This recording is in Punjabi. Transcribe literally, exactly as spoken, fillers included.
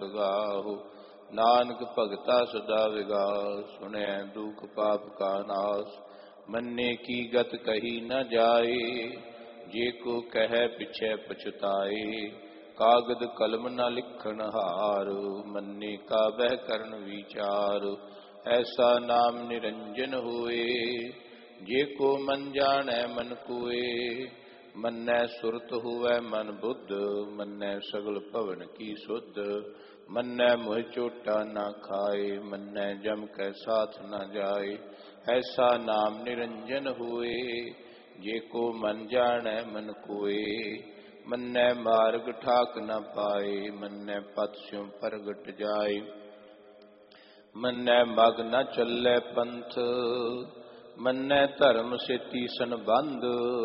ਸਗਾਹੁ। ਨਾਨਕ ਭਗਤਾ ਸਦਾ ਵਿਗਾਸ, ਸੁਣੈ ਦੁਖ ਪਾਪ ਕਾ ਨਾਸ। ਮੰਨੇ ਕੀ ਗਤ ਕਹੀ ਨ ਜਾਏ, ਜੇ ਕੋ ਕਹਿ ਪਿਛੈ ਪਛਤਾਏ। ਕਾਗਦ ਕਲਮ ਨ ਲਿਖਣ ਹਾਰ, ਮੰਨੇ ਕਾ ਬਹਿ ਕਰਨ ਵਿਚਾਰ। ਐਸਾ ਨਾਮ ਨਿਰੰਜਨ ਹੋਏ, ਜੇ ਕੋ ਮਨ ਜਾਣੈ ਮਨ ਕੋਏ। ਮੰਨੈ ਸੁਰਤ ਹੋਵੈ ਮਨ ਬੁੱਧ, ਮੰਨੈ ਸਗਲ ਭਵਨ ਕੀ ਸੁਧ। ਮੰਨੈ ਮੋਹ ਝੋਟਾ ਨਾ ਖਾਏ, ਮੰਨੈ ਜਮ ਕੈ ਸਾਥ ਨ ਜਾਏ। ਐਸਾ ਨਾਮ ਨਿਰੰਜਨ ਹੋਏ, ਜੇ ਕੋ ਮਨ ਜਾਣੈ ਮਨ ਕੋਏ। ਮੰਨੈ ਮਾਰਗ ਠਾਕ ਨ ਪਾਏ, ਮੰਨੈ ਪਥ ਸਿਉ ਪ੍ਰਗਟ ਜਾਏ। ਮੰਨੈ ਮਗ ਨ ਚੱਲੈ ਪੰਥ, ਮੰਨੈ ਧਰਮ ਸੇਤੀ ਸੰਬੰਧ।